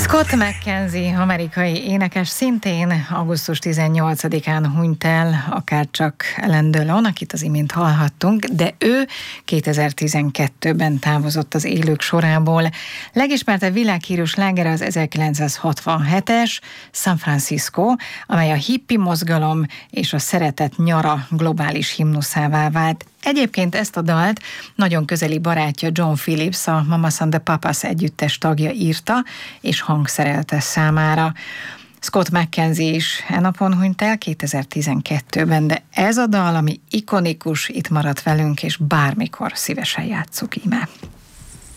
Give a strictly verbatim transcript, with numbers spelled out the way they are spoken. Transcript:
Scott McKenzie, amerikai énekes, szintén augusztus tizennyolcadikán hunyt el, akárcsak Alain Delon, akit az imént hallhattunk, de ő kétezer-tizenkettőben távozott az élők sorából. Legismertebb világhírű slágere az ezerkilencszázhatvanhetes San Francisco, amely a hippi mozgalom és a szeretet nyara globális himnuszává vált. Egyébként ezt a dalt nagyon közeli barátja John Phillips, a Mamas and the Papas együttes tagja írta és hangszerelte számára. Scott McKenzie is e napon hunyt el kétezer-tizenkettőben, de ez a dal, ami ikonikus, itt maradt velünk, és bármikor szívesen játsszuk íme.